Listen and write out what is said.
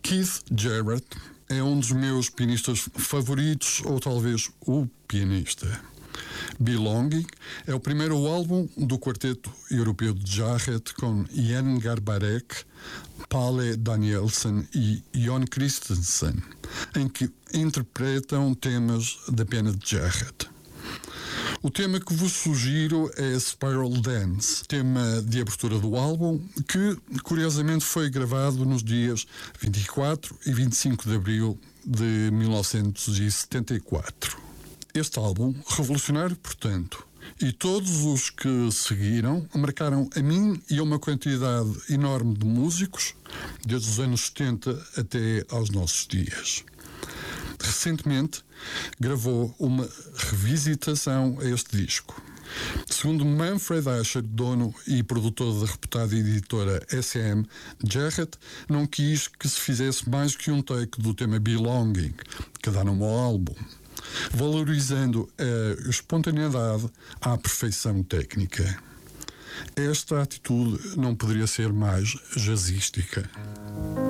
Keith Jarrett é um dos meus pianistas favoritos, ou talvez o pianista. Belonging é o primeiro álbum do quarteto europeu de Jarrett com Jan Garbarek, Palle Danielsen e Jon Christensen, em que interpretam temas da pena de Jarrett. O tema que vos sugiro é Spiral Dance, tema de abertura do álbum, que curiosamente foi gravado nos dias 24 e 25 de abril de 1974. Este álbum, revolucionário, portanto, e todos os que seguiram marcaram a mim e a uma quantidade enorme de músicos, desde os anos 70 até aos nossos dias. Recentemente, gravou uma revisitação a este disco. Segundo Manfred Asher, dono e produtor da reputada editora SM, Jarrett não quis que se fizesse mais que um take do tema Belonging, que dá nome ao álbum, valorizando a espontaneidade à perfeição técnica. Esta atitude não poderia ser mais jazzística.